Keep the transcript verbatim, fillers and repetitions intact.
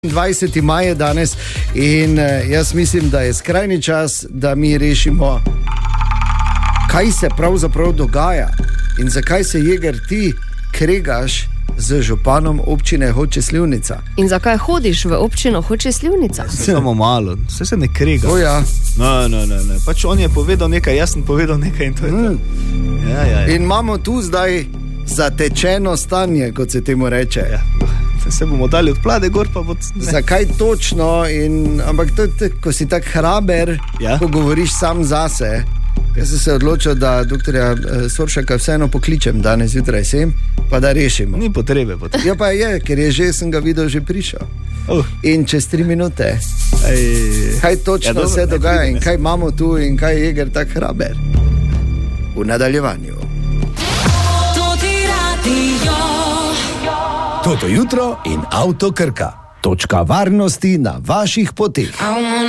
dvajseti maj je danes in jaz mislim, da je skrajni čas, da mi rešimo, kaj se pravzaprav dogaja in zakaj se Jeger ti kregaš z županom občine Hoče - Slivnica. In zakaj hodiš v občino Hoče - Slivnica? Samo malo, vse se ne krega. O ja. No, no, no, no. Pač on je povedal nekaj, jaz sem povedal nekaj in to je to. Mm. Ja, ja, ja. In imamo tu zdaj zatečeno stanje, kot se temu reče. Ja. Se bomo dali od plade gor, pa bo... Zakaj točno? In, ampak to, to, ko si tak hraber, ja? Ko govoriš sam zase, jaz sem se odločil, da doktorja Soršaka vseeno pokličem danes jutraj sem, pa da rešimo. Ni potrebe. potrebe. Ja pa je, ker je že, sem ga videl, že prišel. Uh. In čez tri minute. Ej. Kaj točno ja, dobro, se dogaja in kaj imamo tu in kaj je Jeger tak hraber? V nadaljevanju. Toto jutro in Avto Krka. Točka varnosti na vaših poteh.